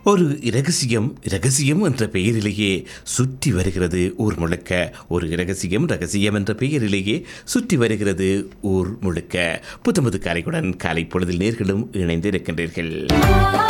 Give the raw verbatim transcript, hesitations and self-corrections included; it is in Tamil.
ஒரு இரகசியம் இரகசியம் என்ற பெயரிலேயே சுற்றி வருகிறது ஊர் முழுக்க. ஒரு இரகசியம் ரகசியம் என்ற பெயரிலேயே சுற்றி வருகிறது ஊர் முழுக்க. புத்தமது காலைக்குடன் காலை பொழுதில் நேர்களும் இணைந்து இருக்கின்றீர்கள்.